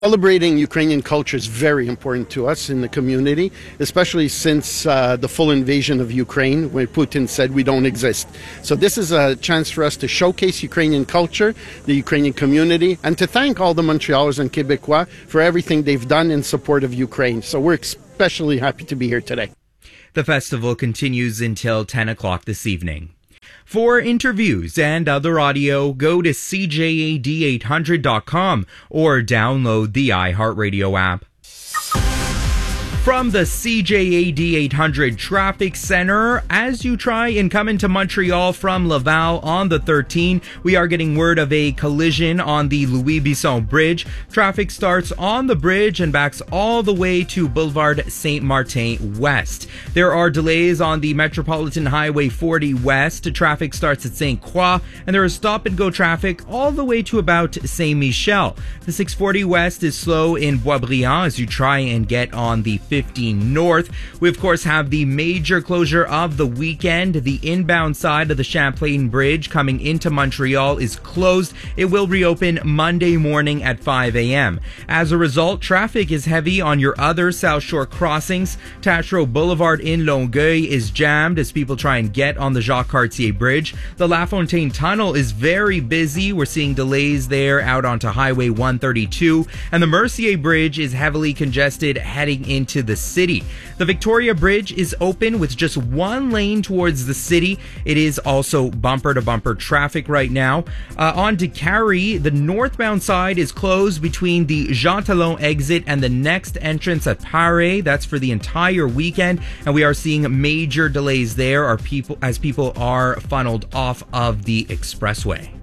Celebrating Ukrainian culture is very important to us in the community, especially since the full invasion of Ukraine, when Putin said we don't exist. So this is a chance for us to showcase Ukrainian culture, the Ukrainian community, and to thank all the Montrealers and Quebecois for everything they've done in support of Ukraine. So we're especially happy to be here today. The festival continues until 10 o'clock this evening. For interviews and other audio, go to CJAD800.com or download the iHeartRadio app. From the CJAD 800 Traffic Center, as you try and come into Montreal from Laval on the 13, we are getting word of a collision on the Louis Bisson Bridge. Traffic starts on the bridge and backs all the way to Boulevard Saint-Martin West. There are delays on the Metropolitan Highway 40 West. Traffic starts at St. Croix, and there is stop-and-go traffic all the way to about Saint-Michel. The 640 West is slow in Boisbriand as you try and get on the 15 North. We, of course, have the major closure of the weekend. The inbound side of the Champlain Bridge coming into Montreal is closed. It will reopen Monday morning at 5 a.m. As a result, traffic is heavy on your other South Shore crossings. Taschereau Boulevard in Longueuil is jammed as people try and get on the Jacques Cartier Bridge. The La Fontaine Tunnel is very busy. We're seeing delays there out onto Highway 132. And the Mercier Bridge is heavily congested heading into the city. The Victoria Bridge is open with just one lane towards the city. It is also bumper-to-bumper traffic right now. On to Carrie, the northbound side is closed between the Jean Talon exit and the next entrance at Paré. That's for the entire weekend, and we are seeing major delays there as people are funneled off of the expressway.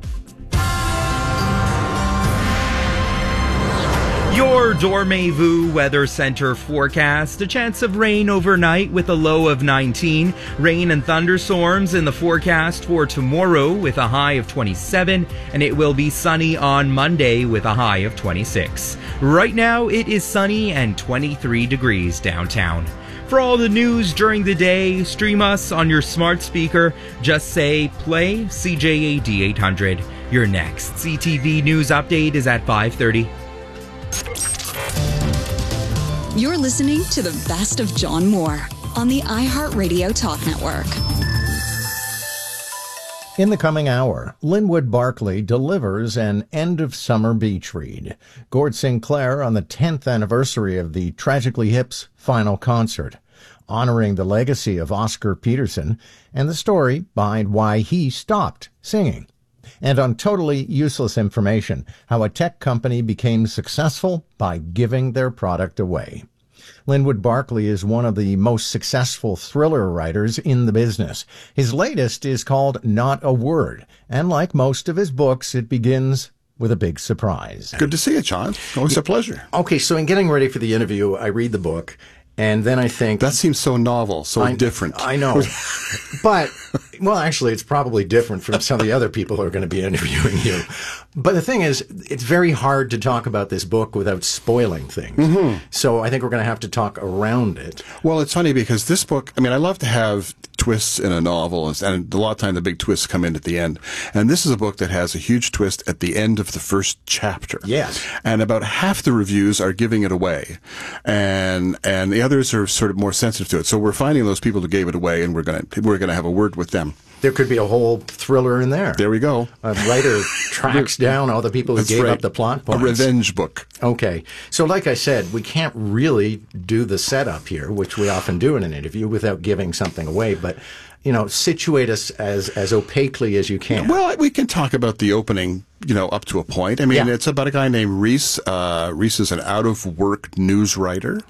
Your Dormez-vous Weather Center forecast. A chance of rain overnight with a low of 19. Rain and thunderstorms in the forecast for tomorrow with a high of 27. And it will be sunny on Monday with a high of 26. Right now it is sunny and 23 degrees downtown. For all the news during the day, stream us on your smart speaker. Just say play CJAD 800. Your next CTV news update is at 5:30. You're listening to the best of John Moore on the iHeartRadio Talk Network. In the coming hour, Linwood Barclay delivers an end-of-summer beach read. Gord Sinclair on the 10th anniversary of the Tragically Hip's final concert, honoring the legacy of Oscar Peterson and the story behind why he stopped singing. And on totally useless information, how a tech company became successful by giving their product away. Linwood Barclay is one of the most successful thriller writers in the business. His latest is called Not a Word, and like most of his books, it begins with a big surprise. Good to see you, John. Always a pleasure. Okay, so in getting ready for the interview, I read the book, and then I think... That seems so novel, so different. I know. But, well, actually, it's probably different from some of the other people who are going to be interviewing you. But the thing is, it's very hard to talk about this book without spoiling things. Mm-hmm. So I think we're going to have to talk around it. Well, it's funny because this book, I mean, I love to have twists in a novel, and a lot of time the big twists come in at the end. And this is a book that has a huge twist at the end of the first chapter. Yes. And about half the reviews are giving it away. And the others are sort of more sensitive to it. So we're finding those people who gave it away, and we're going to have a word with them. There could be a whole thriller in there. There we go. A writer tracks down all the people who gave up the plot points. A revenge book. Okay. So like I said, we can't really do the setup here, which we often do in an interview, without giving something away. But, you know, situate us as opaquely as you can. Well, we can talk about the opening, you know, up to a point. I mean, It's about a guy named Reese. Reese is an out-of-work news writer,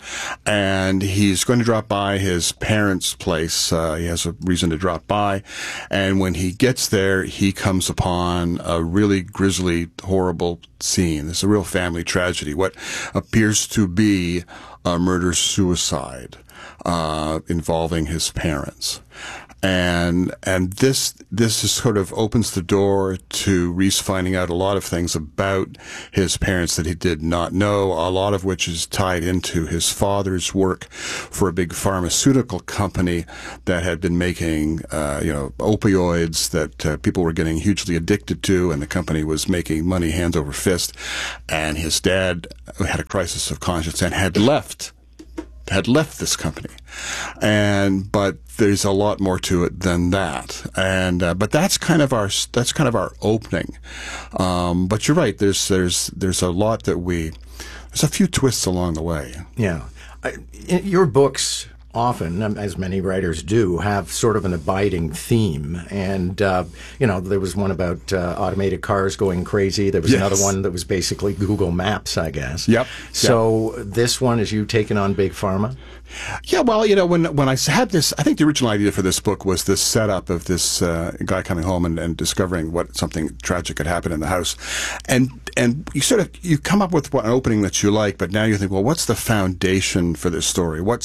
and he's going to drop by his parents' place. He has a reason to drop by, and when he gets there, he comes upon a really grisly, horrible scene. It's a real family tragedy, what appears to be a murder-suicide involving his parents. and this is sort of opens the door to Reese finding out a lot of things about his parents that he did not know, a lot of which is tied into his father's work for a big pharmaceutical company that had been making opioids that people were getting hugely addicted to, and the company was making money hand over fist. And his dad had a crisis of conscience and had left this company. But there's a lot more to it than that. But that's kind of our opening. But you're right. There's a lot there's a few twists along the way. Yeah. Your books often, as many writers do, have sort of an abiding theme. And, there was one about automated cars going crazy. There was another one that was basically Google Maps, I guess. Yep. So this one is you taking on Big Pharma? Yeah, well, when I had this, I think the original idea for this book was this setup of this guy coming home and discovering something tragic had happened in the house. And you come up with an opening that you like, but now you think, well, what's the foundation for this story? What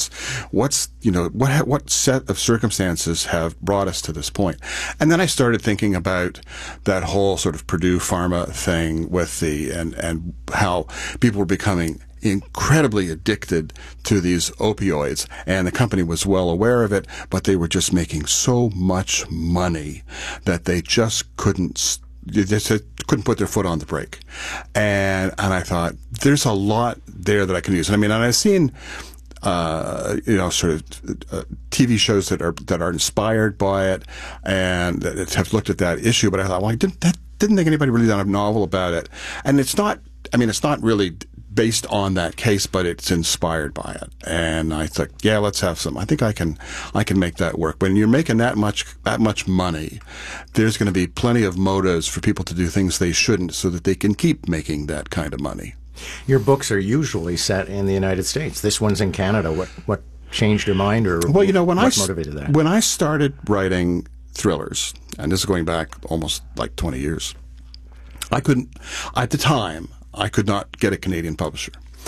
set of circumstances have brought us to this point? And then I started thinking about that whole sort of Purdue Pharma thing with and how people were becoming incredibly addicted to these opioids, and the company was well aware of it, but they were just making so much money that they just couldn't put their foot on the brake. And I thought, there's a lot there that I can use. And I've seen TV shows that are inspired by it and that have looked at that issue, but I thought, well, I didn't think anybody really done a novel about it. And it's not really based on that case, but it's inspired by it. And I thought, yeah, let's have some. I think I can make that work. When you're making that much money, there's going to be plenty of motives for people to do things they shouldn't, so that they can keep making that kind of money. Your books are usually set in the United States. This one's in Canada. What changed your mind, or what motivated that? When I started writing thrillers, and this is going back almost like 20 years, at the time, I could not get a Canadian publisher.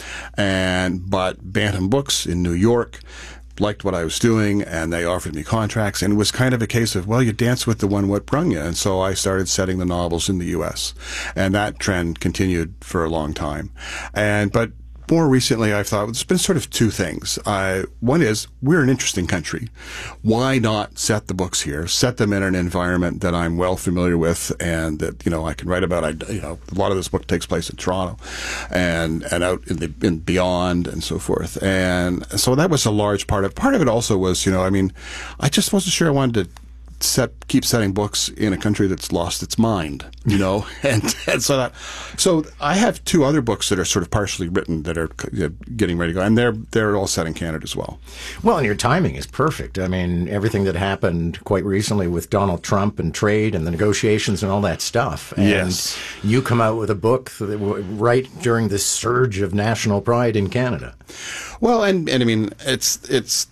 But Bantam Books in New York liked what I was doing, and they offered me contracts, and it was kind of a case of, well, you dance with the one what brung you. And so I started setting the novels in the U.S., and that trend continued for a long time. But more recently, I've thought it's been sort of two things. One is, we're an interesting country. Why not set the books here, set them in an environment that I'm well familiar with and that, I can write about. A lot of this book takes place in Toronto and out in beyond and so forth. And so that was a large part of it. Part of it also was, I just wasn't sure I wanted to keep setting books in a country that's lost its mind, and so I have two other books that are sort of partially written that are getting ready to go, and they're all set in Canada as well. Well, and your timing is perfect. Everything that happened quite recently with Donald Trump and trade and the negotiations and all that stuff, and yes, you come out with a book right during this surge of national pride in Canada. Well, and it's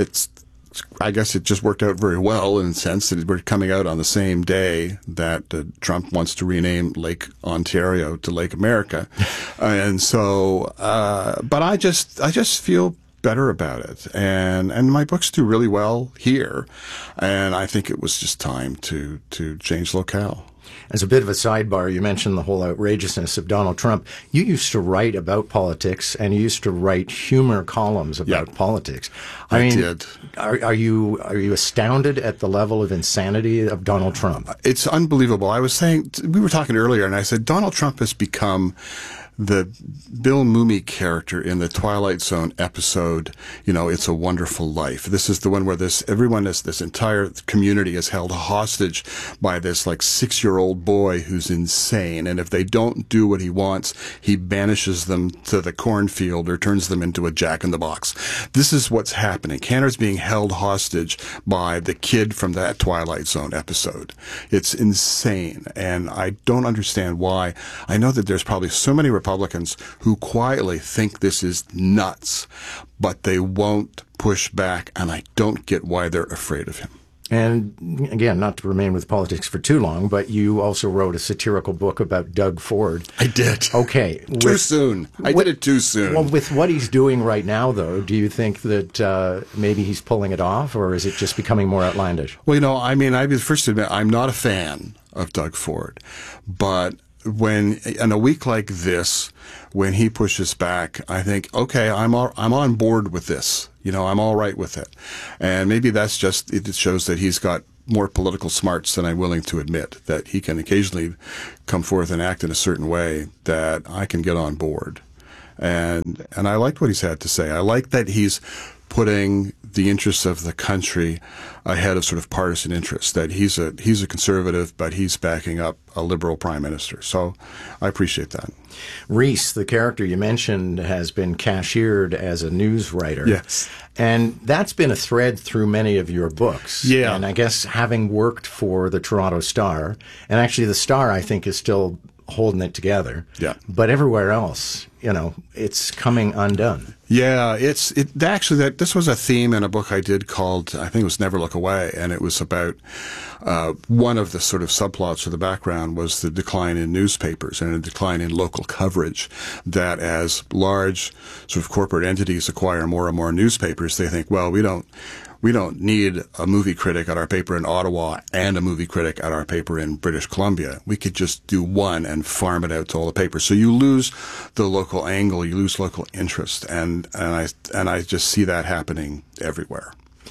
I guess it just worked out very well in the sense that we're coming out on the same day that Trump wants to rename Lake Ontario to Lake America. And so, but I just feel better about it. And my books do really well here. And I think it was just time to change locale. As a bit of a sidebar, you mentioned the whole outrageousness of Donald Trump. You used to write about politics, and you used to write humor columns about politics. I did. Are you astounded at the level of insanity of Donald Trump? It's unbelievable. I was saying, we were talking earlier, and I said, Donald Trump has become the Bill Mumy character in the Twilight Zone episode, It's a Wonderful Life. This is the one where this entire community is held hostage by this 6-year-old boy who's insane. And if they don't do what he wants, he banishes them to the cornfield or turns them into a jack-in-the-box. This is what's happening. Canada's being held hostage by the kid from that Twilight Zone episode. It's insane. And I don't understand why. I know that there's probably so many Republicans who quietly think this is nuts, but they won't push back, and I don't get why they're afraid of him. And again, not to remain with politics for too long, but you also wrote a satirical book about Doug Ford. I did. Okay. Too soon. I did it too soon. Well, with what he's doing right now, though, do you think that maybe he's pulling it off, or is it just becoming more outlandish? Well, I mean, I'd be the first to admit I'm not a fan of Doug Ford, but when in a week like this, when he pushes back, I think, okay, I'm on board with this. I'm all right with it. And maybe that's just, it shows that he's got more political smarts than I'm willing to admit, that he can occasionally come forth and act in a certain way that I can get on board. And I liked what he's had to say. I like that he's putting the interests of the country ahead of sort of partisan interests, that he's a conservative, but he's backing up a liberal prime minister. So I appreciate that. Reese, the character you mentioned, has been cashiered as a news writer. Yes. And that's been a thread through many of your books. Yeah. And I guess having worked for the Toronto Star, and actually the Star, I think, is still holding it together. Yeah. But everywhere else, it's coming undone. Yeah, this was a theme in a book I did called, I think it was Never Look Away, and it was about one of the sort of subplots or the background was the decline in newspapers and a decline in local coverage, that as large sort of corporate entities acquire more and more newspapers, they think, well, we don't need a movie critic at our paper in Ottawa and a movie critic at our paper in British Columbia. We could just do one and farm it out to all the papers. So you lose the local angle, you lose local interest, and I just see that happening everywhere.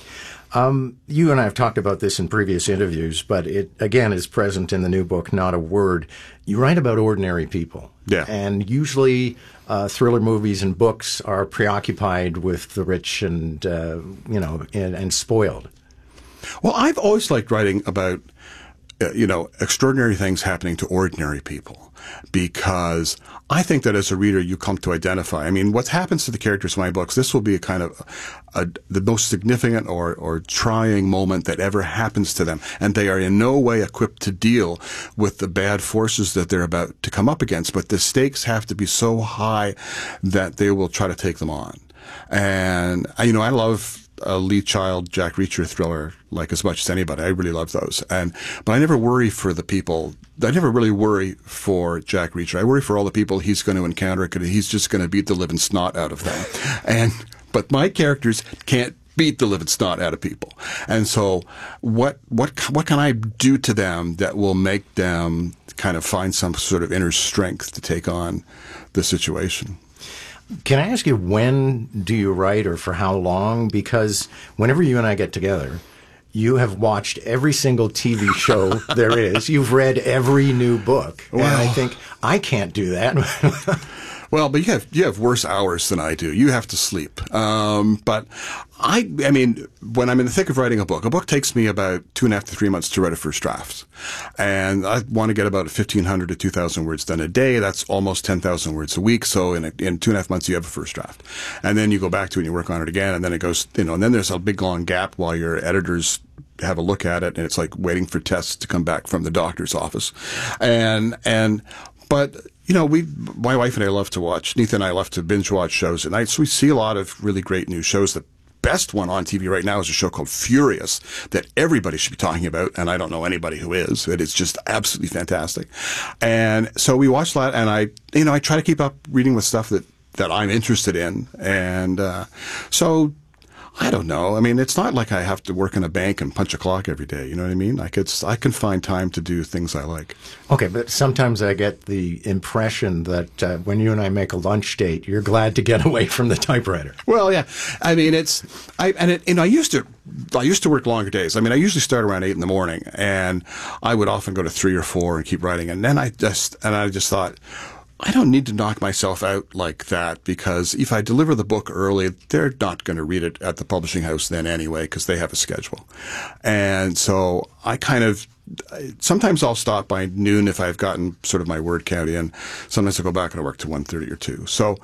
You and I have talked about this in previous interviews, but it, again, is present in the new book, Not a Word. You write about ordinary people. Yeah. And usually thriller movies and books are preoccupied with the rich and, and spoiled. Well, I've always liked writing about, extraordinary things happening to ordinary people, because I think that as a reader, you come to identify. I mean, what happens to the characters in my books, this will be a kind of the most significant or trying moment that ever happens to them. And they are in no way equipped to deal with the bad forces that they're about to come up against. But the stakes have to be so high that they will try to take them on. And, I love a Lee Child, Jack Reacher thriller like as much as anybody. I really love those. But I never worry for the people. I never really worry for Jack Reacher. I worry for all the people he's going to encounter. He's just going to beat the living snot out of them. But my characters can't beat the living snot out of people. And so what can I do to them that will make them kind of find some sort of inner strength to take on the situation? Can I ask you, when do you write, or for how long? Because whenever you and I get together, you have watched every single TV show there is. You've read every new book. Well, and I think, I can't do that. Well, but you have worse hours than I do. You have to sleep. But I mean, when I'm in the thick of writing a book takes me about 2.5 to 3 months to write a first draft. And I want to get about 1,500 to 2,000 words done a day. That's almost 10,000 words a week. So in 2.5 months, you have a first draft. And then you go back to it and you work on it again. And then it goes, and then there's a big long gap while your editors have a look at it. And it's like waiting for tests to come back from the doctor's office. But my wife and I love to watch, Neitha and I love to binge watch shows at night. So we see a lot of really great new shows. The best one on TV right now is a show called Furious that everybody should be talking about. And I don't know anybody who is. It's just absolutely fantastic. And so we watch that, and I try to keep up reading with stuff that I'm interested in. And, so I don't know. I mean, it's not like I have to work in a bank and punch a clock every day. You know what I mean? I can find time to do things I like. Okay, but sometimes I get the impression that when you and I make a lunch date, you're glad to get away from the typewriter. Well, yeah. I mean, I used to work longer days. I mean, I usually start around 8 in the morning, and I would often go to 3 or 4 and keep writing. And then I just thought, I don't need to knock myself out like that, because if I deliver the book early, they're not going to read it at the publishing house then anyway, because they have a schedule. And so sometimes I'll stop by noon if I've gotten sort of my word count in. Sometimes I'll go back and I work to 1:30 or 2. So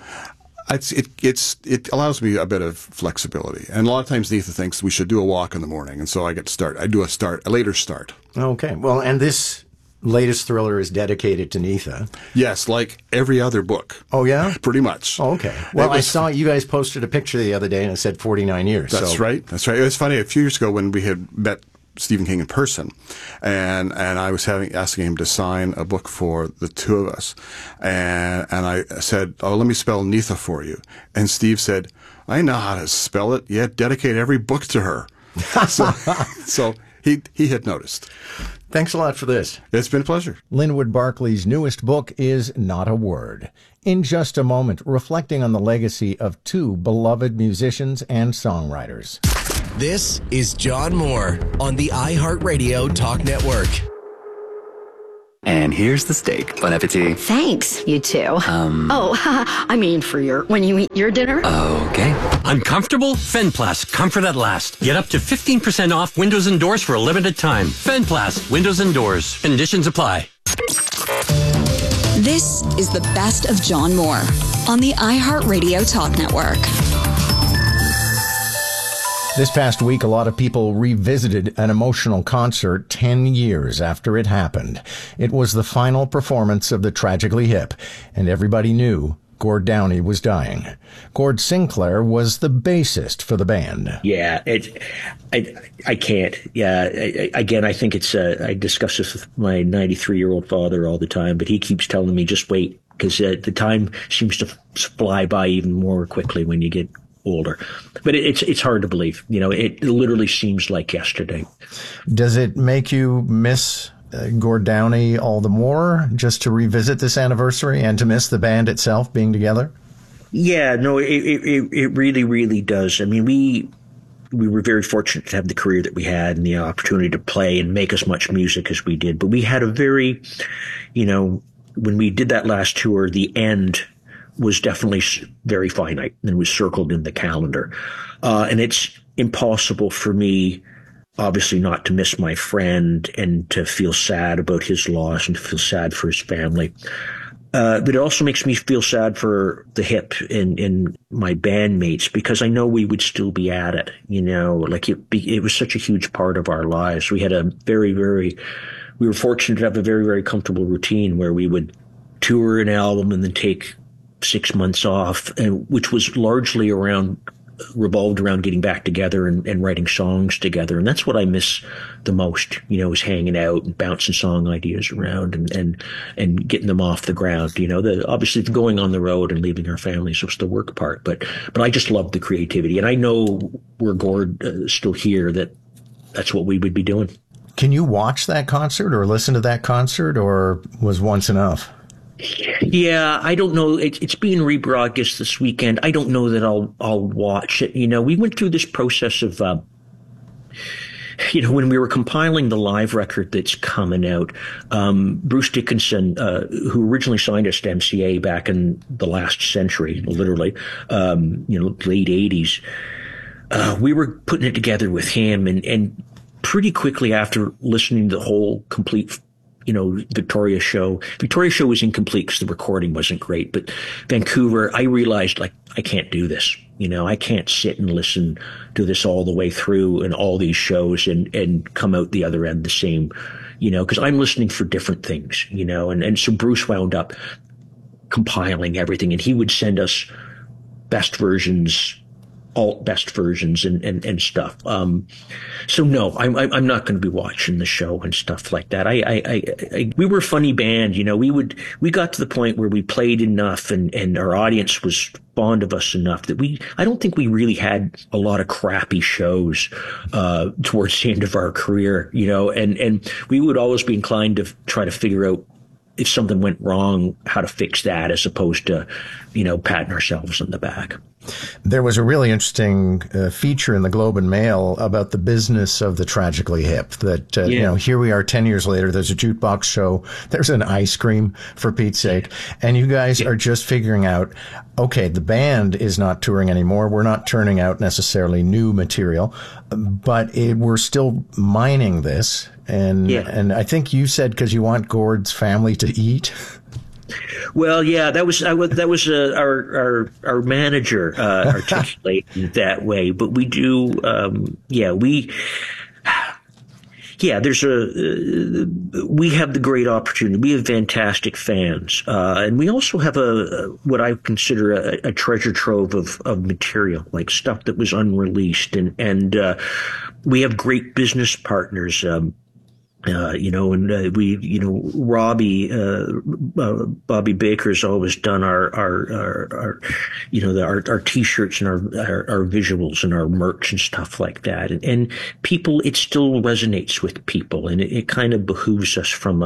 it allows me a bit of flexibility. And a lot of times Neitha thinks we should do a walk in the morning. And so I get to start. I do a later start. Okay. Well, and this latest thriller is dedicated to Neitha. Yes, like every other book. Oh, yeah? Pretty much. Oh, okay. Well, I saw you guys posted a picture the other day, and it said 49 years. That's right. That's right. It was funny. A few years ago when we had met Stephen King in person, and I was asking him to sign a book for the two of us, and I said, "Oh, let me spell Neetha for you," and Steve said, "I know how to spell it. Yet dedicate every book to her." So he had noticed. Thanks a lot for this. It's been a pleasure. Linwood Barclay's newest book is Not a Word. In just a moment, reflecting on the legacy of two beloved musicians and songwriters. This is John Moore on the iHeartRadio Talk Network. And here's the steak. Bon appetit. Thanks, you too. I mean for when you eat your dinner. Okay. Uncomfortable? Fenplast, comfort at last. Get up to 15% off windows and doors for a limited time. Fenplast, windows and doors. Conditions apply. This is the best of John Moore on the iHeartRadio Talk Network. This past week, a lot of people revisited an emotional concert 10 years after it happened. It was the final performance of the Tragically Hip, and everybody knew Gord Downie was dying. Gord Sinclair was the bassist for the band. Yeah, I can't. Yeah, again, I think it's, I discuss this with my 93-year-old father all the time, but he keeps telling me, just wait, because the time seems to fly by even more quickly when you get older. But it's hard to believe. You know, it literally seems like yesterday. Does it make you miss Gord Downie all the more just to revisit this anniversary and to miss the band itself being together? Yeah, no, it really, really does. I mean, we were very fortunate to have the career that we had and the opportunity to play and make as much music as we did. But we had a very, you know, when we did that last tour, the end was definitely very finite and was circled in the calendar. And it's impossible for me, obviously, not to miss my friend and to feel sad about his loss and to feel sad for his family. But it also makes me feel sad for the Hip and my bandmates, because I know we would still be at it, you know, like it was such a huge part of our lives. We had we were fortunate to have a very, very comfortable routine where we would tour an album and then take 6 months off, which was largely revolved around getting back together and writing songs together. And that's what I miss the most, you know, is hanging out and bouncing song ideas around and getting them off the ground. You know, obviously going on the road and leaving our families was the work part, but I just love the creativity. And I know were Gord still here, that's what we would be doing. Can you watch that concert or listen to that concert, or was once enough? Yeah, I don't know. It's being rebroadcast this weekend. I don't know that I'll watch it. You know, we went through this process of, you know, when we were compiling the live record that's coming out, Bruce Dickinson, who originally signed us to MCA back in the last century, literally, you know, late 80s, we were putting it together with him, and pretty quickly after listening to the whole complete, you know, Victoria show was incomplete because the recording wasn't great, but Vancouver, I realized, like, I can't do this. You know, I can't sit and listen to this all the way through and all these shows and come out the other end the same, you know, because I'm listening for different things, you know, and so Bruce wound up compiling everything, and he would send us best versions, alt best versions and stuff. So no, I'm not going to be watching the show and stuff like that. We were a funny band, you know, we got to the point where we played enough and our audience was fond of us enough that I don't think we really had a lot of crappy shows, towards the end of our career, you know, and we would always be inclined to try to figure out if something went wrong, how to fix that, as opposed to, you know, patting ourselves on the back. There was a really interesting feature in the Globe and Mail about the business of the Tragically Hip. That, you know, here we are 10 years later, there's a jukebox show, there's an ice cream, for Pete's sake, and you guys are just figuring out, okay, the band is not touring anymore, we're not turning out necessarily new material, but we're still mining this. And I think you said because you want Gord's family to eat. Well, yeah, that was our manager articulated that way. But we do, yeah, we have the great opportunity. We have fantastic fans. And we also have what I consider a treasure trove of material, like stuff that was unreleased. And we have great business partners. Bobby Baker's always done our T-shirts and our visuals and our merch and stuff like that. And people, it still resonates with people, and it kind of behooves us from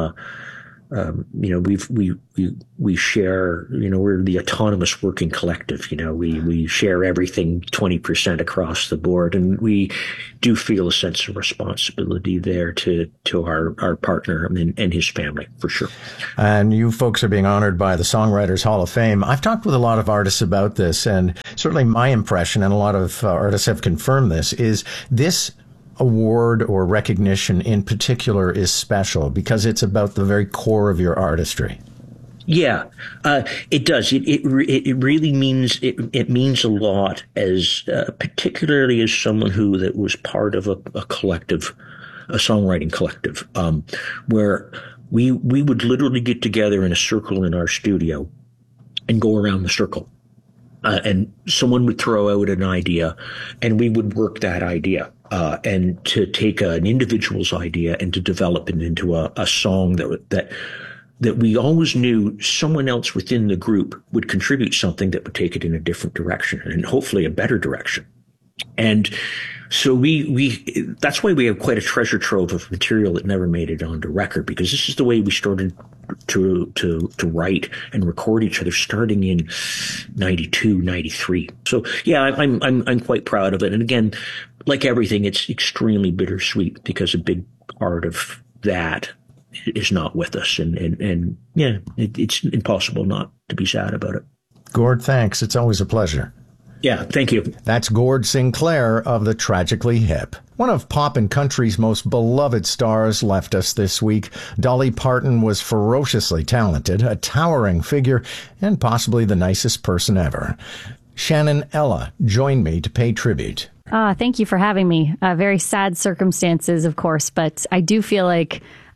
we share, we're the autonomous working collective, we share everything 20% across the board, and we do feel a sense of responsibility there to our partner and his family, for sure. And you folks are being honored by the Songwriters Hall of Fame. I've talked with a lot of artists about this, and certainly my impression, and a lot of artists have confirmed this, is this award or recognition in particular is special because it's about the very core of your artistry. Yeah, it does. It really means it means a lot, as particularly as someone that was part of a collective, a songwriting collective, where we would literally get together in a circle in our studio and go around the circle. And someone would throw out an idea, and we would work that idea, and to take an individual's idea and to develop it into a song that we always knew someone else within the group would contribute something that would take it in a different direction, and hopefully a better direction. And so that's why we have quite a treasure trove of material that never made it onto record, because this is the way we started to write and record each other, starting in 92, 93. So yeah, I'm quite proud of it. And again, like everything, it's extremely bittersweet because a big part of that is not with us. And yeah, it's impossible not to be sad about it. Gord, thanks. It's always a pleasure. Yeah, thank you. That's Gord Sinclair of the Tragically Hip. One of pop and country's most beloved stars left us this week. Dolly Parton was ferociously talented, a towering figure, and possibly the nicest person ever. Shannon Ella joined me to pay tribute. Thank you for having me. Very sad circumstances, of course, but I do feel like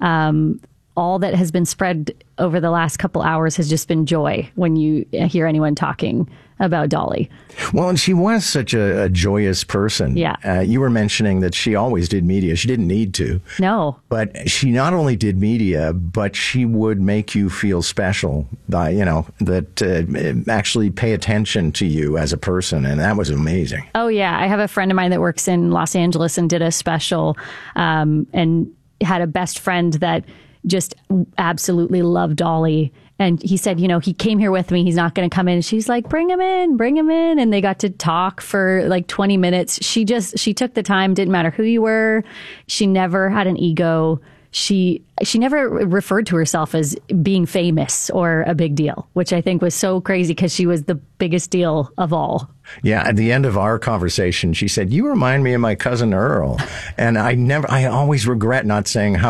all that has been spread over the last couple hours has just been joy when you hear anyone talking about Dolly. Well, and she was such a joyous person. Yeah. You were mentioning that she always did media. She didn't need to. No. But she not only did media, but she would make you feel special by, actually pay attention to you as a person. And that was amazing. Oh, yeah. I have a friend of mine that works in Los Angeles and did a special and had a best friend that just absolutely loved Dolly. And he said, he came here with me. He's not going to come in. And she's like, bring him in. And they got to talk for like 20 minutes. She took the time. Didn't matter who you were. She never had an ego. She never referred to herself as being famous or a big deal, which I think was so crazy because she was the biggest deal of all. Yeah. At the end of our conversation, she said, "You remind me of my cousin Earl." And I always regret not saying how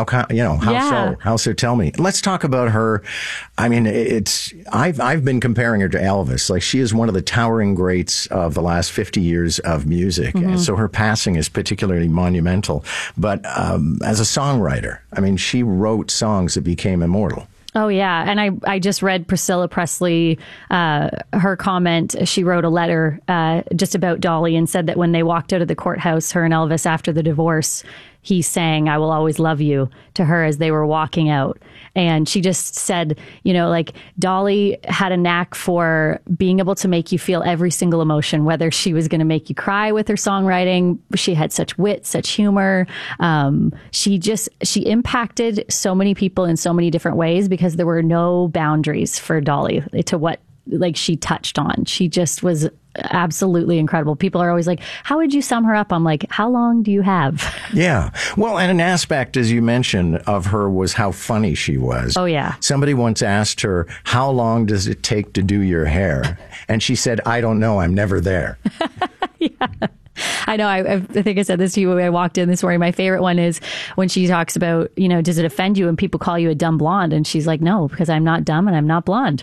so tell me. Let's talk about her. I mean, I've been comparing her to Elvis. Like, she is one of the towering greats of the last 50 years of music. Mm-hmm. And so her passing is particularly monumental. But as a songwriter, I mean, she wrote songs that became immortal. Oh, yeah. And I just read Priscilla Presley, her comment. She wrote a letter just about Dolly and said that when they walked out of the courthouse, her and Elvis, after the divorce, he sang "I Will Always Love You" to her as they were walking out. And she just said, Dolly had a knack for being able to make you feel every single emotion, whether she was going to make you cry with her songwriting. She had such wit, such humor. She impacted so many people in so many different ways because there were no boundaries for Dolly to what she touched on. She just was absolutely incredible. People are always like, how would you sum her up? I'm like, how long do you have? Yeah. Well, and an aspect, as you mentioned, of her was how funny she was. Oh, yeah. Somebody once asked her, how long does it take to do your hair? And she said, I don't know. I'm never there. Yeah. I know. I think I said this to you when I walked in this morning. My favorite one is when she talks about, does it offend you when people call you a dumb blonde? And she's like, no, because I'm not dumb and I'm not blonde.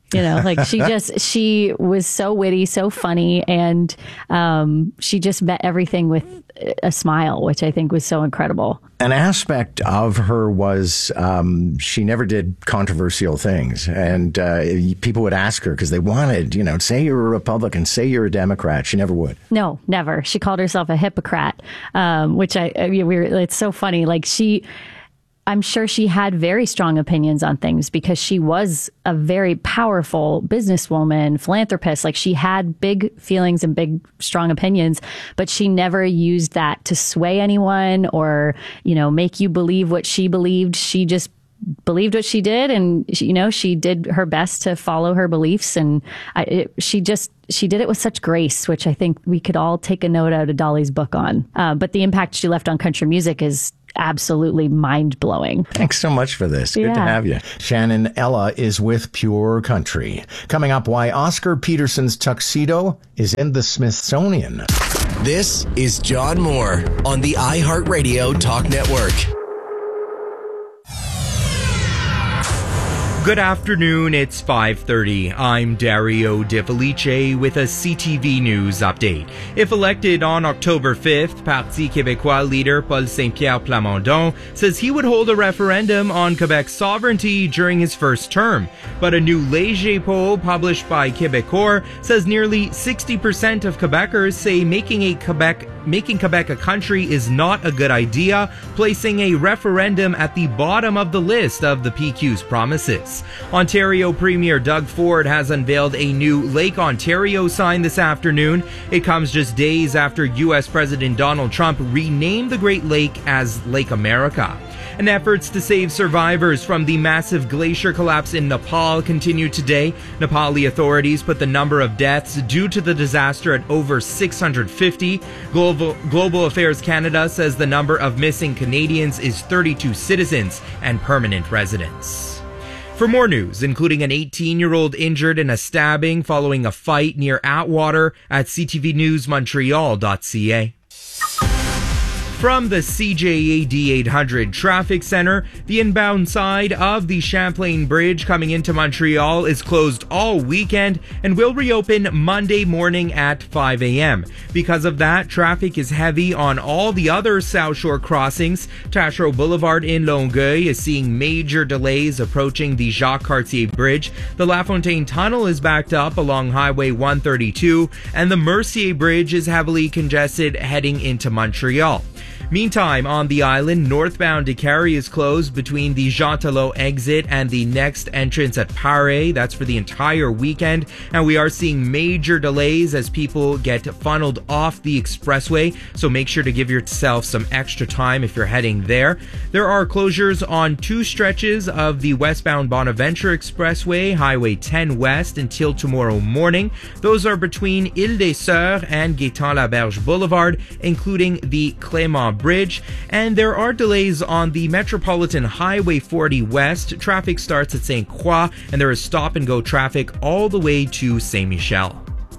You know, like she was so witty, so funny, and she just met everything with a smile, which I think was so incredible. An aspect of her was she never did controversial things, and people would ask her because they wanted, say you're a Republican, say you're a Democrat. She never would. No, never. She called herself a hypocrite, which it's so funny. Like I'm sure she had very strong opinions on things because she was a very powerful businesswoman, philanthropist. Like she had big feelings and big, strong opinions, but she never used that to sway anyone or, make you believe what she believed. She just believed what she did. And, she did her best to follow her beliefs. And she did it with such grace, which I think we could all take a note out of Dolly's book on. But the impact she left on country music is absolutely mind-blowing. Thanks so much for this. Good to have you. Shannon Ella is with Pure Country. Coming up, why Oscar Peterson's tuxedo is in the Smithsonian. This is John Moore on the iHeartRadio Talk Network. Good afternoon, it's 5:30. I'm Dario De Felice with a CTV News update. If elected on October 5th, Parti Québécois leader Paul Saint-Pierre Plamondon says he would hold a referendum on Quebec's sovereignty during his first term. But a new Léger poll published by Québécois says nearly 60% of Quebecers say making Quebec a country is not a good idea, placing a referendum at the bottom of the list of the PQ's promises. Ontario Premier Doug Ford has unveiled a new Lake Ontario sign this afternoon. It comes just days after U.S. President Donald Trump renamed the Great Lake as Lake America. And efforts to save survivors from the massive glacier collapse in Nepal continue today. Nepali authorities put the number of deaths due to the disaster at over 650. Global Affairs Canada says the number of missing Canadians is 32 citizens and permanent residents. For more news, including an 18-year-old injured in a stabbing following a fight near Atwater, at ctvnewsmontreal.ca. From the CJAD 800 Traffic Center, the inbound side of the Champlain Bridge coming into Montreal is closed all weekend and will reopen Monday morning at 5 a.m. Because of that, traffic is heavy on all the other South Shore crossings. Taschereau Boulevard in Longueuil is seeing major delays approaching the Jacques Cartier Bridge. The La Fontaine Tunnel is backed up along Highway 132, and the Mercier Bridge is heavily congested heading into Montreal. Meantime, on the island, northbound Décarie is closed between the Jean Talon exit and the next entrance at Paré. That's for the entire weekend. And we are seeing major delays as people get funneled off the expressway. So make sure to give yourself some extra time if you're heading there. There are closures on two stretches of the westbound Bonaventure Expressway, Highway 10 West, until tomorrow morning. Those are between Ile des Sœurs and Gaétan-Laberge Boulevard, including the Clément Bridge, and there are delays on the Metropolitan Highway 40 West. Traffic starts at St. Croix, and there is stop-and-go traffic all the way to Saint Michel.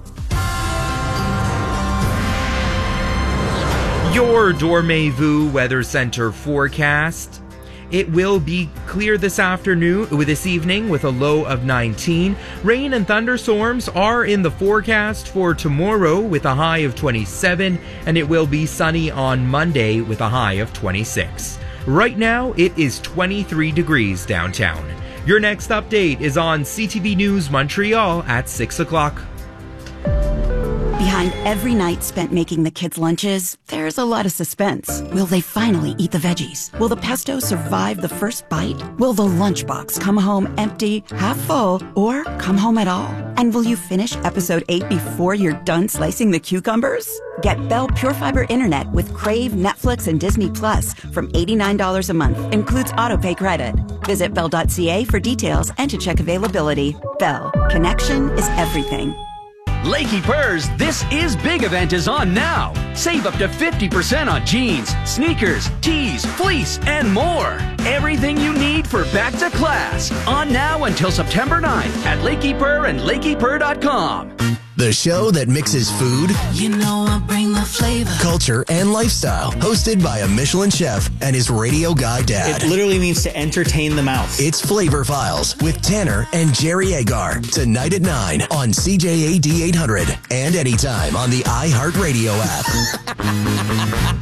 Your Dormez-vous Weather Center forecast. It will be clear this evening with a low of 19. Rain and thunderstorms are in the forecast for tomorrow with a high of 27, and it will be sunny on Monday with a high of 26. Right now, it is 23 degrees downtown. Your next update is on CTV News Montreal at 6 o'clock. Behind every night spent making the kids' lunches, there's a lot of suspense. Will they finally eat the veggies? Will the pesto survive the first bite? Will the lunchbox come home empty, half full, or come home at all? And will you finish episode 8 before you're done slicing the cucumbers? Get Bell Pure Fiber Internet with Crave, Netflix, and Disney Plus from $89 a month. Includes autopay credit. Visit Bell.ca for details and to check availability. Bell. Connection is everything. Lakey Purrs This Is Big event is on now. Save up to 50% on jeans, sneakers, tees, fleece, and more. Everything you need for back to class. On now until September 9th at Lakey Purr and LakeyPurr.com. the show that mixes food, You know I bring the flavor. culture, and lifestyle. Hosted by a Michelin chef and his radio guy dad. It literally means to entertain the mouth. It's Flavor Files with Tanner and Jerry Agar. Tonight at 9 on CJAD 800 and anytime on the iHeartRadio app.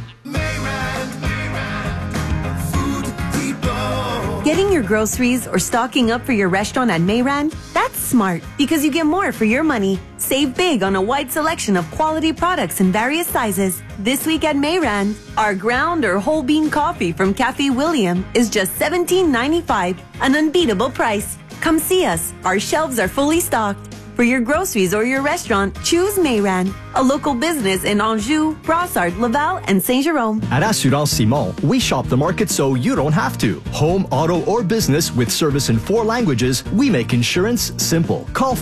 Getting your groceries or stocking up for your restaurant at Mayran? That's smart because you get more for your money. Save big on a wide selection of quality products in various sizes. This week at Mayran, our ground or whole bean coffee from Cafe William is just $17.95, an unbeatable price. Come see us. Our shelves are fully stocked. For your groceries or your restaurant, choose Mayran, a local business in Anjou, Brossard, Laval, and Saint-Jérôme. At Assurance Simon, we shop the market so you don't have to. Home, auto, or business with service in 4 languages, we make insurance simple. Call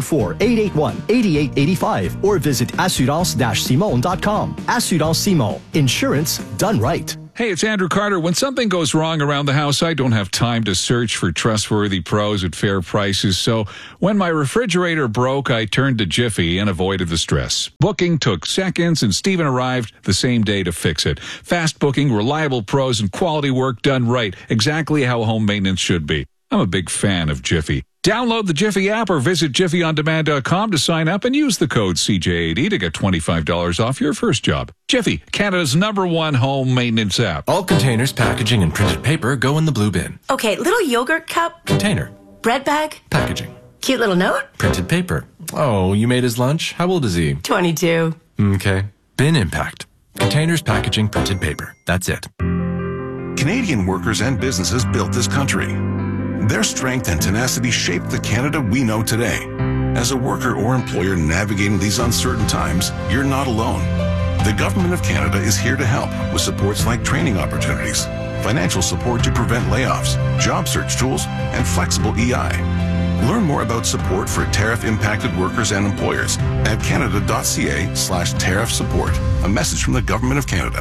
514-881-8885 or visit assurance-simon.com. Assurance Simon. Insurance done right. Hey, it's Andrew Carter. When something goes wrong around the house, I don't have time to search for trustworthy pros at fair prices. So when my refrigerator broke, I turned to Jiffy and avoided the stress. Booking took seconds, and Steven arrived the same day to fix it. Fast booking, reliable pros, and quality work done right. Exactly how home maintenance should be. I'm a big fan of Jiffy. Download the Jiffy app or visit jiffyondemand.com to sign up and use the code CJAD to get $25 off your first job. Jiffy, Canada's #1 home maintenance app. All containers, packaging, and printed paper go in the blue bin. Okay, little yogurt cup. Container. Bread bag. Packaging. Cute little note. Printed paper. Oh, you made his lunch? How old is he? 22. Okay. Bin impact. Containers, packaging, printed paper. That's it. Canadian workers and businesses built this country. Their strength and tenacity shaped the Canada we know today. As a worker or employer navigating these uncertain times, you're not alone. The Government of Canada is here to help with supports like training opportunities, financial support to prevent layoffs, job search tools, and flexible EI. Learn more about support for tariff-impacted workers and employers at canada.ca/tariff support. A message from the Government of Canada.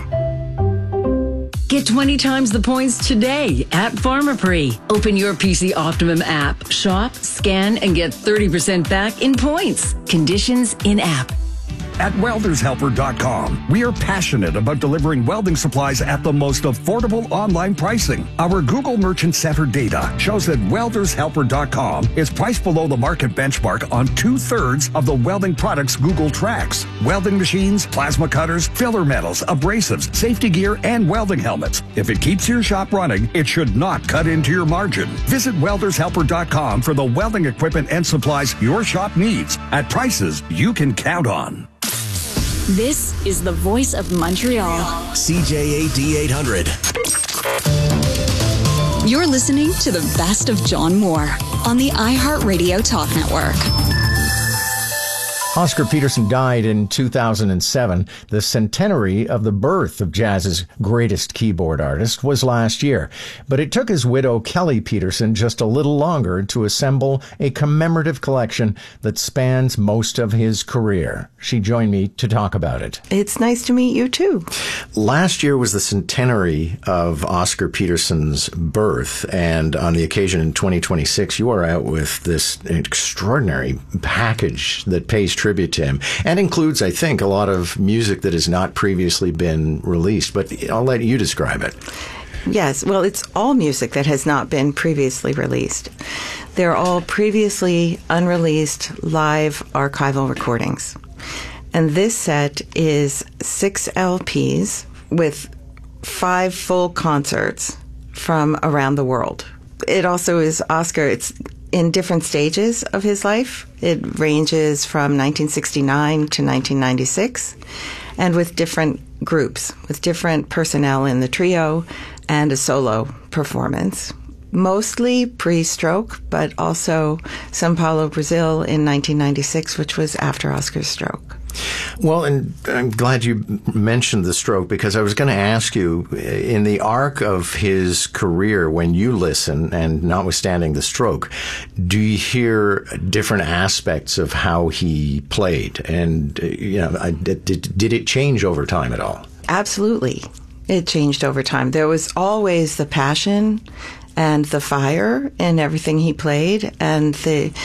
Get 20 times the points today at Pharmaprix. Open your PC Optimum app, shop, scan, and get 30% back in points. Conditions in app. At weldershelper.com, we are passionate about delivering welding supplies at the most affordable online pricing. Our Google Merchant Center data shows that weldershelper.com is priced below the market benchmark on 2/3 of the welding products Google tracks. Welding machines, plasma cutters, filler metals, abrasives, safety gear, and welding helmets. If it keeps your shop running, it should not cut into your margin. Visit weldershelper.com for the welding equipment and supplies your shop needs at prices you can count on. This is the voice of Montreal. CJAD 800. You're listening to the best of John Moore on the iHeartRadio Talk Network. Oscar Peterson died in 2007. The centenary of the birth of jazz's greatest keyboard artist was last year. But it took his widow, Kelly Peterson, just a little longer to assemble a commemorative collection that spans most of his career. She joined me to talk about it. It's nice to meet you, too. Last year was the centenary of Oscar Peterson's birth, and on the occasion in 2026, you are out with this extraordinary package that pays tribute to him and includes, I think, a lot of music that has not previously been released, but I'll let you describe it. Yes, well, it's all music that has not been previously released. They're all previously unreleased live archival recordings. And this set is 6 LPs with 5 full concerts from around the world. It also is Oscar, it's in different stages of his life. It ranges from 1969 to 1996, and with different groups, with different personnel in the trio and a solo performance. Mostly pre-stroke, but also São Paulo, Brazil in 1996, which was after Oscar's stroke. Well, and I'm glad you mentioned the stroke, because I was going to ask you, in the arc of his career, when you listen, and notwithstanding the stroke, do you hear different aspects of how he played? And, did it change over time at all? Absolutely. It changed over time. There was always the passion and the fire in everything he played, and the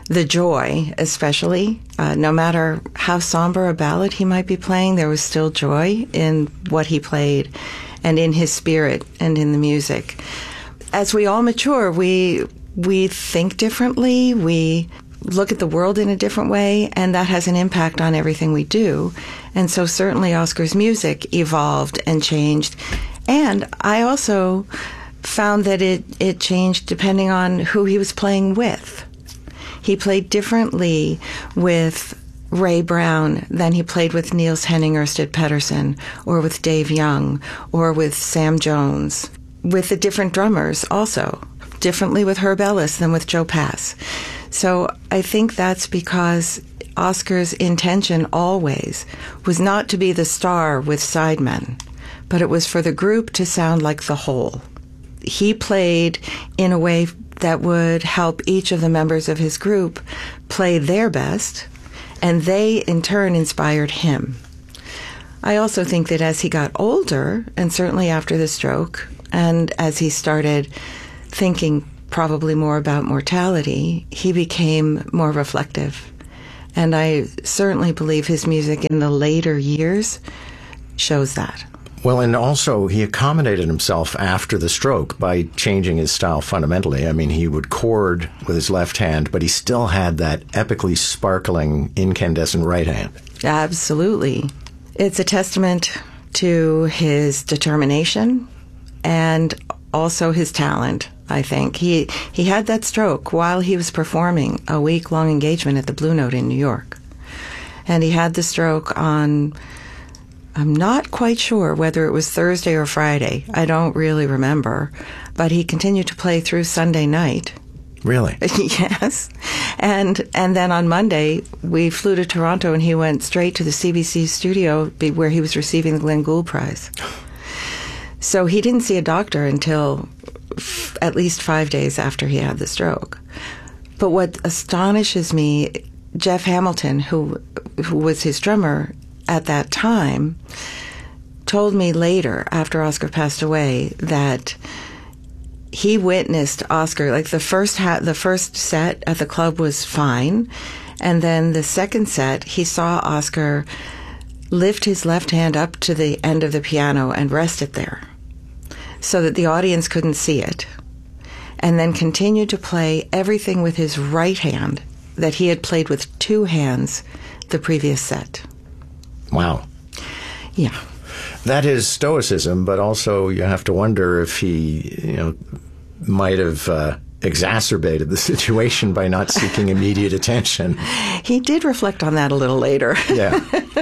the joy, especially. No matter how somber a ballad he might be playing, there was still joy in what he played and in his spirit and in the music. As we all mature, we think differently, we look at the world in a different way, and that has an impact on everything we do. And so certainly Oscar's music evolved and changed. And I also found that it changed depending on who he was playing with. He played differently with Ray Brown than he played with Niels Henning Ørsted Pedersen, or with Dave Young, or with Sam Jones, with the different drummers also, differently with Herb Ellis than with Joe Pass. So I think that's because Oscar's intention always was not to be the star with sidemen, but it was for the group to sound like the whole. He played in a way that would help each of the members of his group play their best, and they in turn inspired him. I also think that as he got older, and certainly after the stroke, and as he started thinking probably more about mortality, he became more reflective. And I certainly believe his music in the later years shows that. Well, and also he accommodated himself after the stroke by changing his style fundamentally. I mean, he would chord with his left hand, but he still had that epically sparkling incandescent right hand. Absolutely. It's a testament to his determination and also his talent, I think. He had that stroke while he was performing a week-long engagement at the Blue Note in New York. And he had the stroke on, I'm not quite sure whether it was Thursday or Friday. I don't really remember. But he continued to play through Sunday night. Really? Yes. And then on Monday, we flew to Toronto, and he went straight to the CBC studio where he was receiving the Glenn Gould Prize. So he didn't see a doctor until at least 5 days after he had the stroke. But what astonishes me, Jeff Hamilton, who was his drummer at that time, told me later, after Oscar passed away, that he witnessed Oscar, like the first set at the club was fine, and then the second set, he saw Oscar lift his left hand up to the end of the piano and rest it there so that the audience couldn't see it, and then continued to play everything with his right hand that he had played with two hands the previous set. Wow. Yeah. That is stoicism, but also you have to wonder if he, might have exacerbated the situation by not seeking immediate attention. He did reflect on that a little later. Yeah.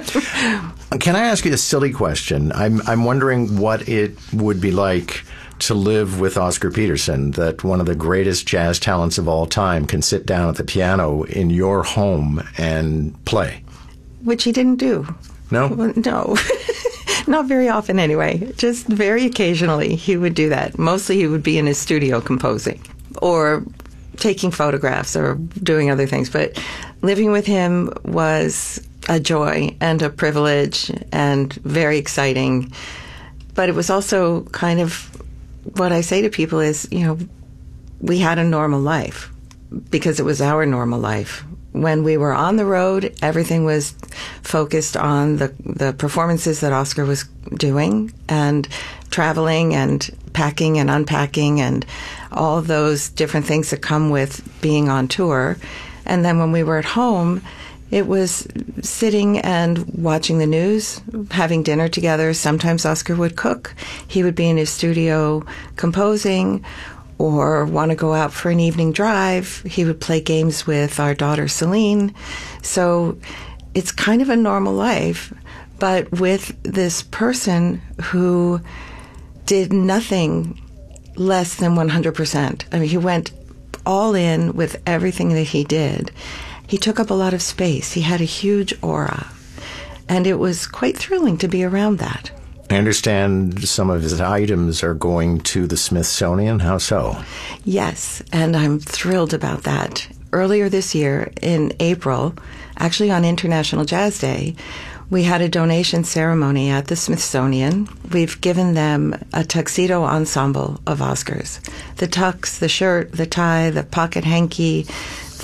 Can I ask you a silly question? I'm wondering what it would be like to live with Oscar Peterson, that one of the greatest jazz talents of all time can sit down at the piano in your home and play. Which he didn't do. No? No. Not very often anyway. Just very occasionally he would do that. Mostly he would be in his studio composing or taking photographs or doing other things. But living with him was a joy and a privilege and very exciting. But it was also kind of what I say to people is, we had a normal life because it was our normal life. When we were on the road, everything was focused on the performances that Oscar was doing and traveling and packing and unpacking and all of those different things that come with being on tour. And then when we were at home, it was sitting and watching the news, having dinner together. Sometimes Oscar would cook. He would be in his studio composing, or want to go out for an evening drive. He would play games with our daughter Celine. So it's kind of a normal life, but with this person who did nothing less than 100%. I mean, he went all in with everything that he did. He took up a lot of space. He had a huge aura, and it was quite thrilling to be around that. I understand some of his items are going to the Smithsonian. How so? Yes, and I'm thrilled about that. Earlier this year, in April, actually on International Jazz Day, we had a donation ceremony at the Smithsonian. We've given them a tuxedo ensemble of Oscars. The tux, the shirt, the tie, the pocket hanky,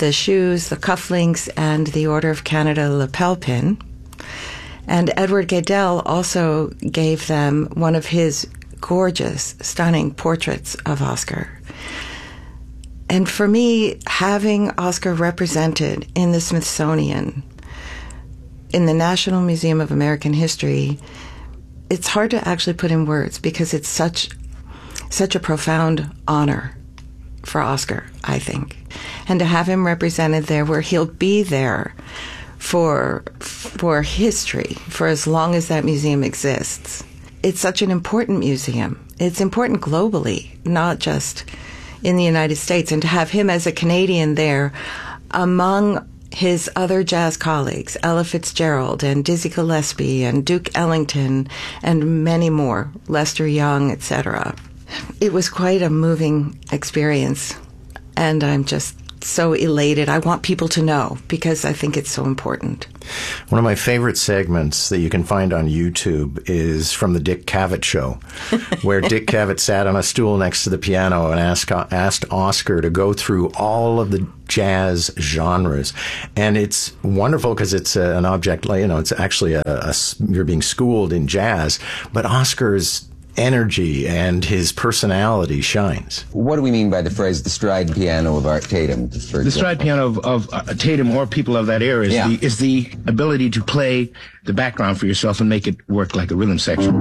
the shoes, the cufflinks, and the Order of Canada lapel pin. And Edward Gadell also gave them one of his gorgeous, stunning portraits of Oscar. And for me, having Oscar represented in the Smithsonian, in the National Museum of American History, it's hard to actually put in words because it's such a profound honor for Oscar, I think. And to have him represented there where he'll be there for history, for as long as that museum exists. It's such an important museum. It's important globally, not just in the United States. And to have him as a Canadian there among his other jazz colleagues, Ella Fitzgerald and Dizzy Gillespie and Duke Ellington and many more, Lester Young, etc. It was quite a moving experience, and I'm just so elated. I want people to know because I think it's so important. One of my favorite segments that you can find on YouTube is from the Dick Cavett Show, where Dick Cavett sat on a stool next to the piano and asked Oscar to go through all of the jazz genres. And it's wonderful because it's an object, it's actually you're being schooled in jazz, but Oscar's energy and his personality shines. What do we mean by the phrase the stride piano of Art Tatum? The stride piano of Tatum or people of that era is the ability to play the background for yourself and make it work like a rhythm section.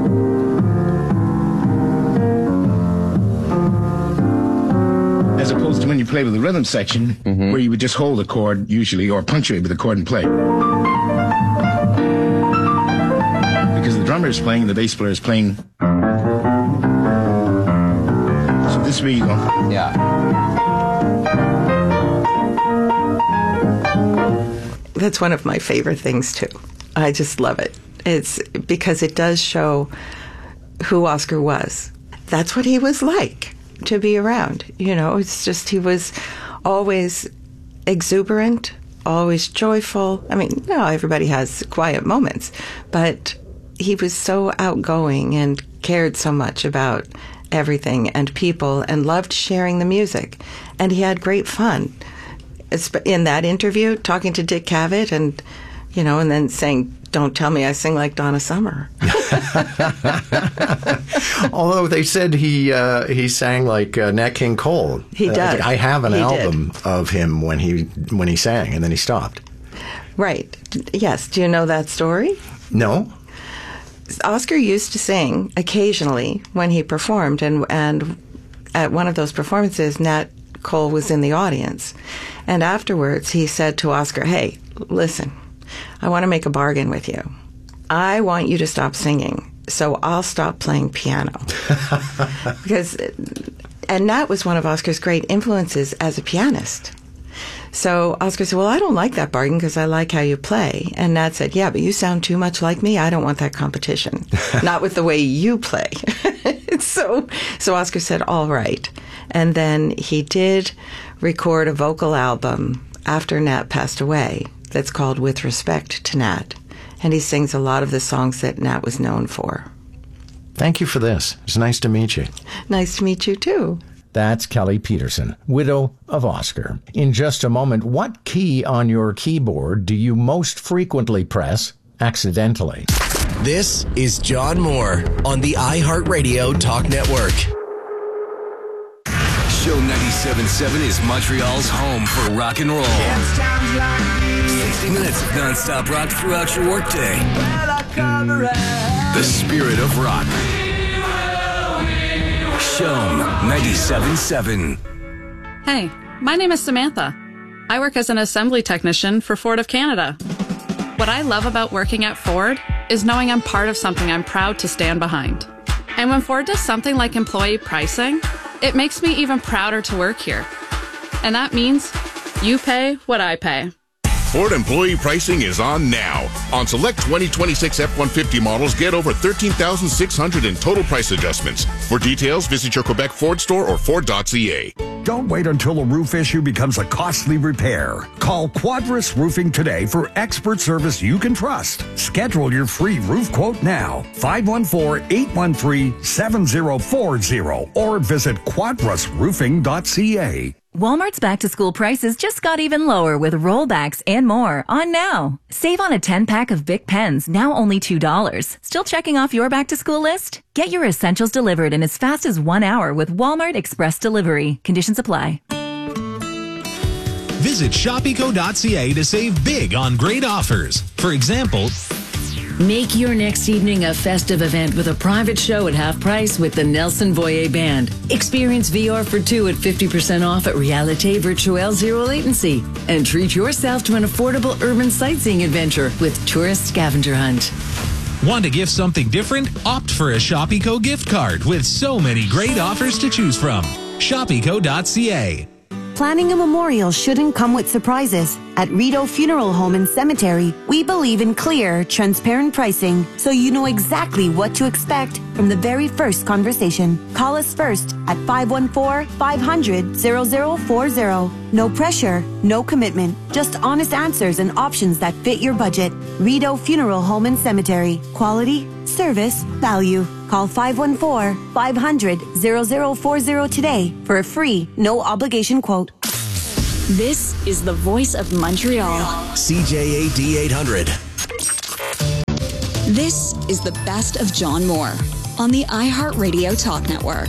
As opposed to when you play with a rhythm section, where you would just hold a chord usually or punctuate with a chord and play. Because the drummer is playing and the bass player is playing. So this way you go. Yeah. That's one of my favorite things too. I just love it. It's because it does show who Oscar was. That's what he was like to be around. It's just he was always exuberant, always joyful. I mean, everybody has quiet moments, but he was so outgoing and cared so much about everything and people and loved sharing the music. And he had great fun. In that interview, talking to Dick Cavett and then saying, "Don't tell me I sing like Donna Summer." Although they said he sang like Nat King Cole. He does. I have an album of him when he sang and then he stopped. Right. Yes. Do you know that story? No. Oscar used to sing occasionally when he performed, and at one of those performances, Nat Cole was in the audience. And afterwards, he said to Oscar, "Hey, listen, I want to make a bargain with you. I want you to stop singing, so I'll stop playing piano." And Nat was one of Oscar's great influences as a pianist. So Oscar said, "Well, I don't like that bargain because I like how you play." And Nat said, "Yeah, but you sound too much like me. I don't want that competition. Not with the way you play." So Oscar said, "All right." And then he did record a vocal album after Nat passed away that's called With Respect to Nat. And he sings a lot of the songs that Nat was known for. Thank you for this. It's nice to meet you. Nice to meet you, too. That's Kelly Peterson, widow of Oscar. In just a moment, what key on your keyboard do you most frequently press accidentally? This is John Moore on the iHeartRadio Talk Network. Show 97.7 is Montreal's home for rock and roll. 60 minutes of non-stop rock throughout your workday. The spirit of rock. Show 97.7. Hey, my name is Samantha. I work as an assembly technician for Ford of Canada. What I love about working at Ford is knowing I'm part of something I'm proud to stand behind. And when Ford does something like employee pricing, it makes me even prouder to work here. And that means you pay what I pay. Ford employee pricing is on now. On select 2026 F-150 models, get over $13,600 in total price adjustments. For details, visit your Quebec Ford store or Ford.ca. Don't wait until a roof issue becomes a costly repair. Call Quadris Roofing today for expert service you can trust. Schedule your free roof quote now. 514-813-7040 or visit quadrisroofing.ca. Walmart's back-to-school prices just got even lower with rollbacks and more on now. Save on a 10-pack of Bic pens, now only $2. Still checking off your back-to-school list? Get your essentials delivered in as fast as 1 hour with Walmart Express Delivery. Conditions apply. Visit shopeco.ca to save big on great offers. For example, make your next evening a festive event with a private show at half price with the Nelson Voyer Band. Experience VR for two at 50% off at Realite Virtuelle Zero Latency. And treat yourself to an affordable urban sightseeing adventure with Tourist Scavenger Hunt. Want to gift something different? Opt for a Shopeco gift card with so many great offers to choose from. Shopeco.ca. Planning a memorial shouldn't come with surprises. At Rideau Funeral Home and Cemetery, we believe in clear, transparent pricing, so you know exactly what to expect from the very first conversation. Call us first at 514-500-0040. No pressure, no commitment, just honest answers and options that fit your budget. Rideau Funeral Home and Cemetery. Quality, service, value. Call 514-500-0040 today for a free, no obligation quote. This is the voice of Montreal. CJAD 800. This is the best of John Moore on the iHeartRadio Talk Network.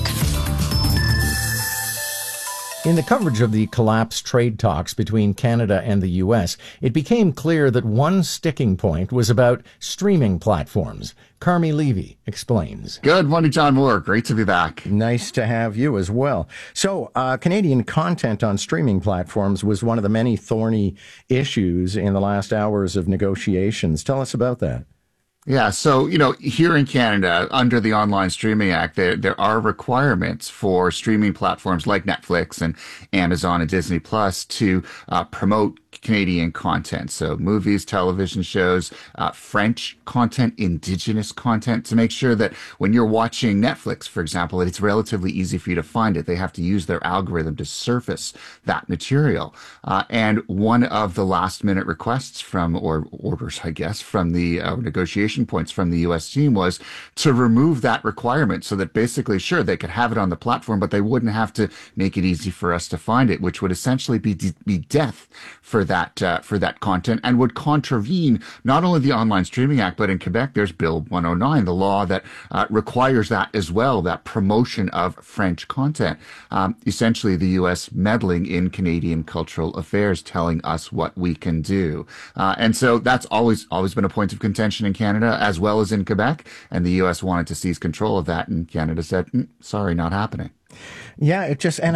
In the coverage of the collapsed trade talks between Canada and the U.S., it became clear that one sticking point was about streaming platforms. Carmi Levy explains. Good morning, John Moore. Great to be back. Nice to have you as well. So, Canadian content on streaming platforms was one of the many thorny issues in the last hours of negotiations. Tell us about that. Yeah, so, here in Canada, under the Online Streaming Act, there are requirements for streaming platforms like Netflix and Amazon and Disney Plus to promote Canadian content. So movies, television shows, French content, Indigenous content, to make sure that when you're watching Netflix, for example, that it's relatively easy for you to find it. They have to use their algorithm to surface that material. And one of the last minute requests or orders, I guess, from the negotiation points from the U.S. team was to remove that requirement so that basically, sure, they could have it on the platform, but they wouldn't have to make it easy for us to find it, which would essentially be death for that content and would contravene not only the Online Streaming Act, but in Quebec, there's Bill 109, the law that requires that as well, that promotion of French content. Essentially, the U.S. meddling in Canadian cultural affairs, telling us what we can do. And so that's always been a point of contention in Canada as well as in Quebec. And the U.S. wanted to seize control of that. And Canada said, sorry, not happening. Yeah,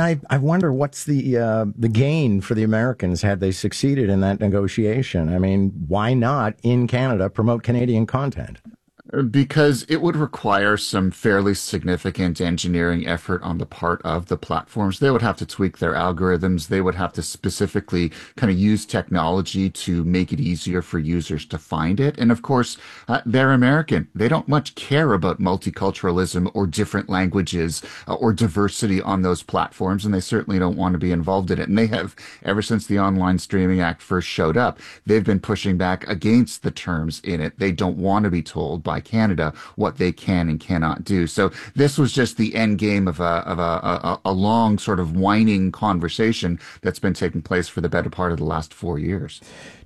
I wonder what's the gain for the Americans had they succeeded in that negotiation. I mean, why not in Canada promote Canadian content? Because it would require some fairly significant engineering effort on the part of the platforms. They would have to tweak their algorithms. They would have to specifically kind of use technology to make it easier for users to find it. And of course, they're American. They don't much care about multiculturalism or different languages or diversity on those platforms, and they certainly don't want to be involved in it. And they have, ever since the Online Streaming Act first showed up, they've been pushing back against the terms in it. They don't want to be told by Canada what they can and cannot do. So this was just the end game of a long sort of whining conversation that's been taking place for the better part of the last 4 years.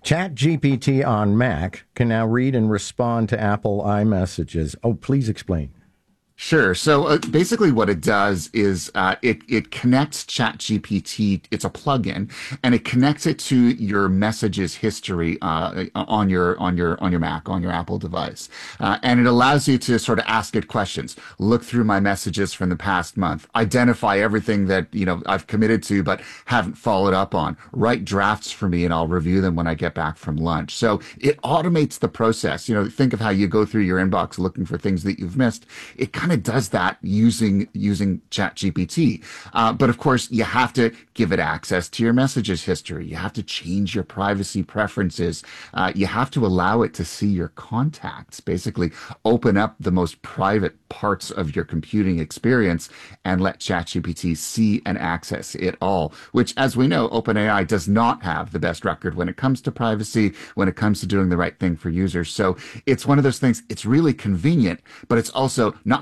ChatGPT on Mac can now read and respond to Apple iMessages. Oh, please explain. Sure. So basically what it does is it connects ChatGPT. It's a plugin, and it connects it to your messages history on your Mac, on your Apple device, and it allows you to sort of ask it questions. Look through my messages from the past month. Identify everything that I've committed to but haven't followed up on. Write drafts for me, and I'll review them when I get back from lunch. So it automates the process. Think of how you go through your inbox looking for things that you've missed. It kind of does that using ChatGPT. But of course, you have to give it access to your messages history. You have to change your privacy preferences. You have to allow it to see your contacts, basically open up the most private parts of your computing experience and let ChatGPT see and access it all, which, as we know, OpenAI does not have the best record when it comes to privacy, when it comes to doing the right thing for users. So it's one of those things, it's really convenient, but it's also not very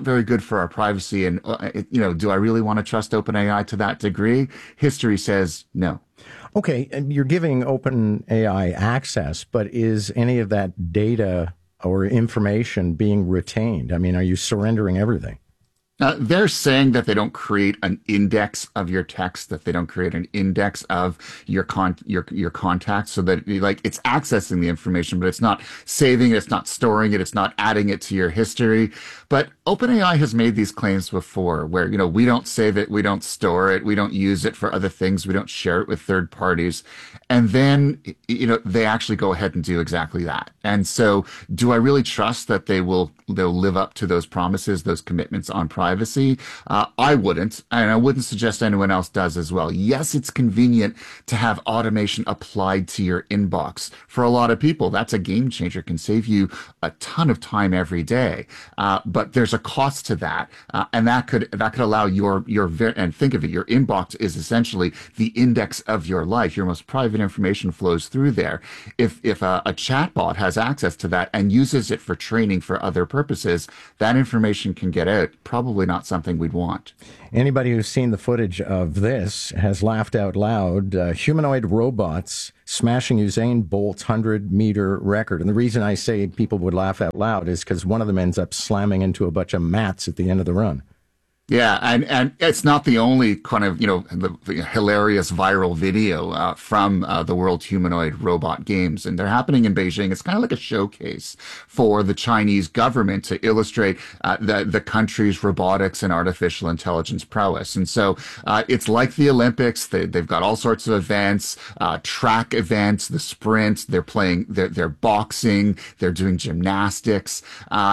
very good for our privacy. And, do I really want to trust OpenAI to that degree? History says no. Okay, and you're giving OpenAI access, but is any of that data or information being retained? I mean, are you surrendering everything? They're saying that they don't create an index of your text, that they don't create an index of your contacts, so that it's accessing the information, but it's not saving it, it's not storing it, it's not adding it to your history. But OpenAI has made these claims before where, we don't save it, we don't store it, we don't use it for other things, we don't share it with third parties. And then, they actually go ahead and do exactly that. And so do I really trust that they'll live up to those promises, those commitments on privacy? I wouldn't, and I wouldn't suggest anyone else does as well. Yes, it's convenient to have automation applied to your inbox. For a lot of people, that's a game changer, can save you a ton of time every day. But there's a cost to that, and that could allow and think of it, your inbox is essentially the index of your life. Your most private information flows through there. If a chatbot has access to that and uses it for training for other purposes, that information can get out. Probably not something we'd want. Anybody who's seen the footage of this has laughed out loud. Humanoid robots smashing Usain Bolt's 100-meter record. And the reason I say people would laugh out loud is because one of them ends up slamming into a bunch of mats at the end of the run. Yeah, and it's not the only kind of, the hilarious viral video from the World Humanoid Robot Games. And they're happening in Beijing. It's kind of like a showcase for the Chinese government to illustrate the country's robotics and artificial intelligence prowess. And so it's like the Olympics. They've got all sorts of events, track events, the sprint. They're playing, they're boxing, they're doing gymnastics.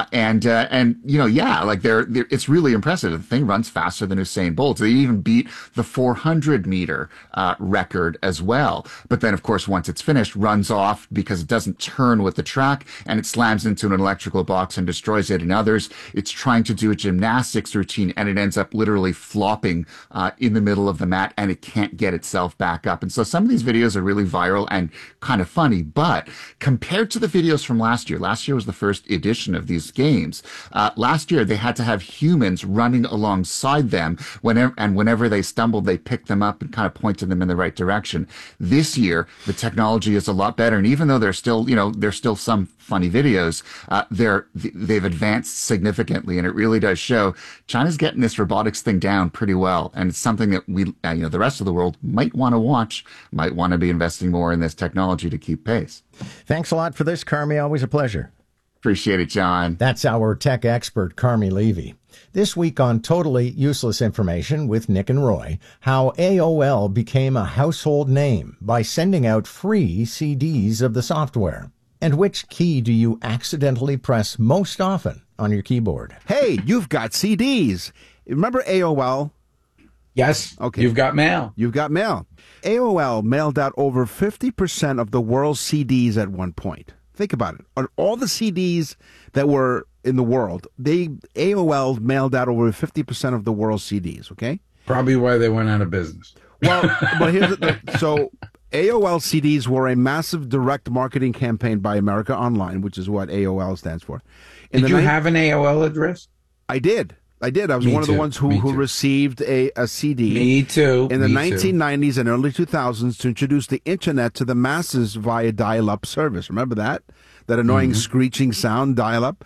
It's really impressive. The thing runs faster than Usain Bolt. They even beat the 400-meter record as well. But then, of course, once it's finished, runs off because it doesn't turn with the track, and it slams into an electrical box and destroys it and others. It's trying to do a gymnastics routine, and it ends up literally flopping in the middle of the mat, and it can't get itself back up. And so some of these videos are really viral and kind of funny, but compared to the videos from last year was the first edition of these games. Last year, they had to have humans running alongside them whenever they stumbled, they picked them up and kind of pointed them in the right direction. This year, the technology is a lot better, and even though there's still some funny videos, they've advanced significantly, and it really does show China's getting this robotics thing down pretty well, and it's something that we, the rest of the world might want to watch, might want to be investing more in this technology to keep pace. Thanks a lot for this, Carmi. Always a pleasure. Appreciate it, John. That's our tech expert, Carmi Levy. This week on Totally Useless Information with Nick and Roy, how AOL became a household name by sending out free CDs of the software. And which key do you accidentally press most often on your keyboard? Hey, you've got CDs. Remember AOL? Yes. Okay. You've got mail. You've got mail. AOL mailed out over 50% of the world's CDs at one point. Think about it. On all the CDs that were in the world, AOL mailed out over 50% of the world's CDs, okay? Probably why they went out of business. Well, but so AOL CDs were a massive direct marketing campaign by America Online, which is what AOL stands for. Did you have an AOL address? I did. I was one of the ones who received a CD. Me too. In the 1990s and early 2000s to introduce the internet to the masses via dial-up service. Remember that? That annoying screeching sound, dial-up?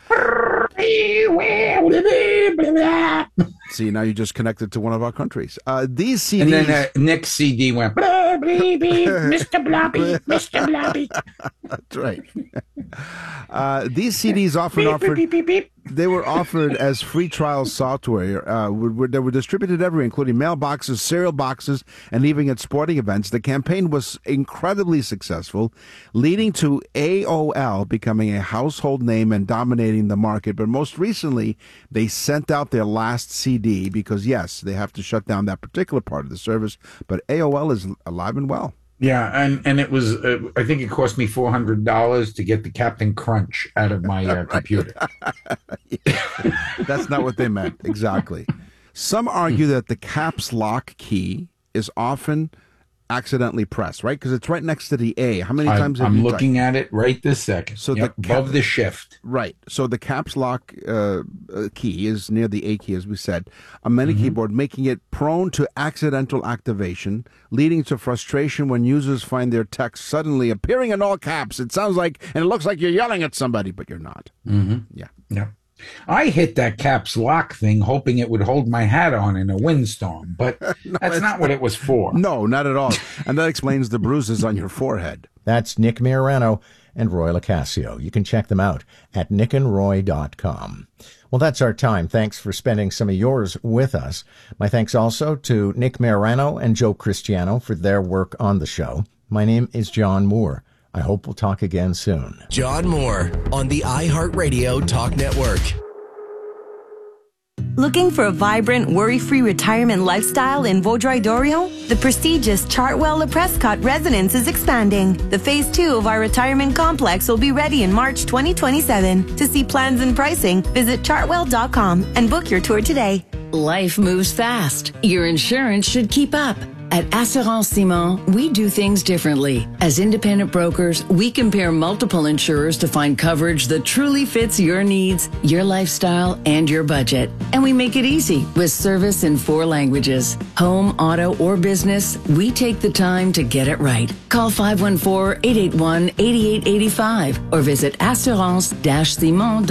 See, now you just connected to one of our countries. These CDs... And then Nick's CD went... Mr. Bloppy, Mr. Bloppy. That's right. These CDs offered... They were offered as free trial software. They were distributed everywhere, including mailboxes, cereal boxes, and even at sporting events. The campaign was incredibly successful, leading to AOL becoming a household name and dominating the market. But most recently, they sent out their last CD because, yes, they have to shut down that particular part of the service. But AOL is alive and well. Yeah, and it was, I think it cost me $400 to get the Captain Crunch out of my computer. That's not what they meant, exactly. Some argue that the caps lock key is often accidentally press, right? Because it's right next to the A. How many times have I'm you looking at it right this second. So above the shift. Right. So the caps lock key is near the A key, as we said, on many keyboard, making it prone to accidental activation, leading to frustration when users find their text suddenly appearing in all caps. It sounds like, and it looks like you're yelling at somebody, but you're not. Yeah. I hit that caps lock thing hoping it would hold my hat on in a windstorm, but that's not what it was for. No, not at all. And that explains the bruises on your forehead. That's Nick Miarano and Roy LoCascio. You can check them out at nickandroy.com. Well, that's our time. Thanks for spending some of yours with us. My thanks also to Nick Miarano and Joe Cristiano for their work on the show. My name is John Moore. I hope we'll talk again soon. John Moore on the iHeartRadio Talk Network. Looking for a vibrant, worry-free retirement lifestyle in Vaudreuil-Dorion? The prestigious Chartwell Le Prescott residence is expanding. The Phase 2 of our retirement complex will be ready in March 2027. To see plans and pricing, visit chartwell.com and book your tour today. Life moves fast. Your insurance should keep up. At Assurance Simon, we do things differently. As independent brokers, we compare multiple insurers to find coverage that truly fits your needs, your lifestyle, and your budget. And we make it easy with service in 4 languages. Home, auto, or business, we take the time to get it right. Call 514-881-8885 or visit assurance-simon.com.